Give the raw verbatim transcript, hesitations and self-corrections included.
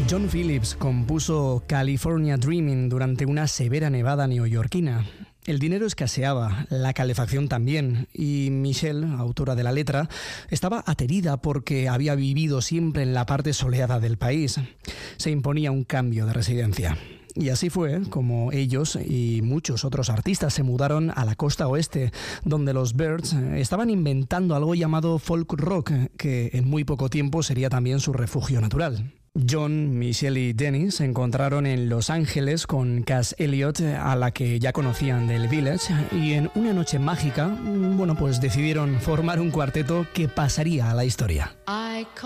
John Phillips compuso California Dreaming durante una severa nevada neoyorquina. El dinero escaseaba, la calefacción también, y Michelle, autora de la letra, estaba aterida porque había vivido siempre en la parte soleada del país. Se imponía un cambio de residencia. Y así fue como ellos y muchos otros artistas se mudaron a la costa oeste, donde los Byrds estaban inventando algo llamado folk rock, que en muy poco tiempo sería también su refugio natural. John, Michelle y Dennis se encontraron en Los Ángeles con Cass Elliot, a la que ya conocían del Village, y en una noche mágica, bueno, pues decidieron formar un cuarteto que pasaría a la historia.